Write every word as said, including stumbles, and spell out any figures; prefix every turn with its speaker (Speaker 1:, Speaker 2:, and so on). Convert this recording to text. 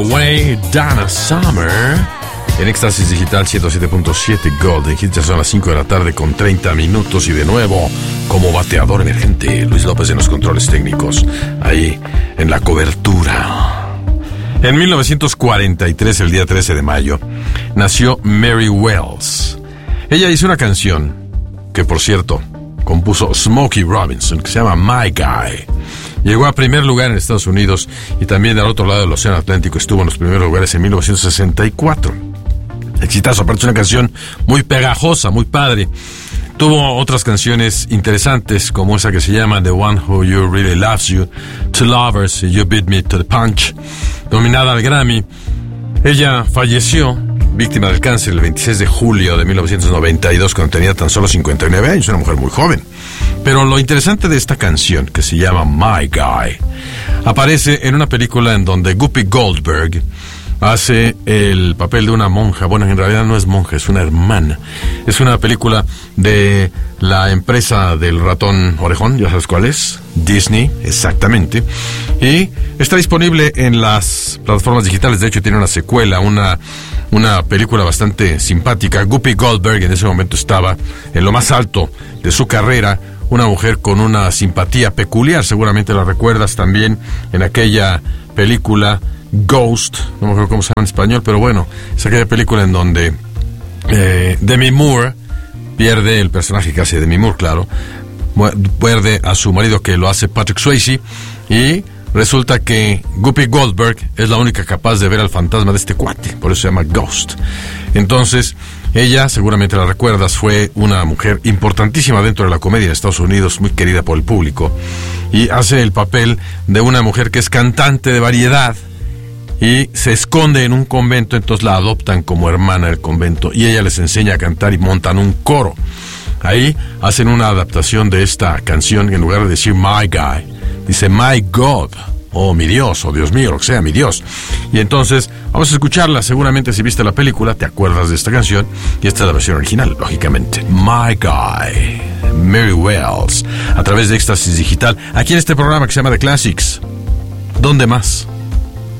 Speaker 1: Way, Donna Summer. En Éxtasis Digital ciento siete punto siete Golden Hits, ya son las cinco de la tarde con treinta minutos. Y de nuevo, como bateador emergente, Luis López en los controles técnicos, ahí en la cobertura. En mil novecientos cuarenta y tres, el día trece de mayo, nació Mary Wells. Ella hizo una canción que, por cierto, compuso Smokey Robinson, que se llama My Guy. Llegó a primer lugar en Estados Unidos y también al otro lado del Océano Atlántico estuvo en los primeros lugares en mil novecientos sesenta y cuatro. Exitazo, aparte es una canción muy pegajosa, muy padre. Tuvo otras canciones interesantes, como esa que se llama The One Who You Really Loves You, Two Lovers, You Beat Me to the Punch, nominada al Grammy. Ella falleció, víctima del cáncer, el veintiséis de julio de mil novecientos noventa y dos, cuando tenía tan solo cincuenta y nueve años, una mujer muy joven. Pero lo interesante de esta canción, que se llama My Guy, aparece en una película en donde Whoopi Goldberg hace el papel de una monja. Bueno, en realidad no es monja, es una hermana. Es una película de la empresa del ratón orejón, ¿ya sabes cuál es? Disney, exactamente. Y está disponible en las plataformas digitales. De hecho, tiene una secuela, una, una película bastante simpática. Whoopi Goldberg en ese momento estaba en lo más alto de su carrera. Una mujer con una simpatía peculiar, seguramente la recuerdas también en aquella película Ghost, no me acuerdo cómo se llama en español, pero bueno, es aquella película en donde eh, Demi Moore pierde, el personaje que hace Demi Moore, claro, pierde a su marido, que lo hace Patrick Swayze, y resulta que Whoopi Goldberg es la única capaz de ver al fantasma de este cuate, por eso se llama Ghost. Entonces, ella, seguramente la recuerdas, fue una mujer importantísima dentro de la comedia de Estados Unidos, muy querida por el público, y hace el papel de una mujer que es cantante de variedad y se esconde en un convento. Entonces la adoptan como hermana del convento y ella les enseña a cantar y montan un coro. Ahí hacen una adaptación de esta canción, que en lugar de decir My Guy, dice My God, o mi Dios, o Dios mío, lo que sea, mi Dios. Y entonces vamos a escucharla. Seguramente si viste la película te acuerdas de esta canción, y esta es la versión original, lógicamente. My Guy, Mary Wells, a través de Éxtasis Digital, aquí en este programa que se llama The Classics. ¿Dónde más?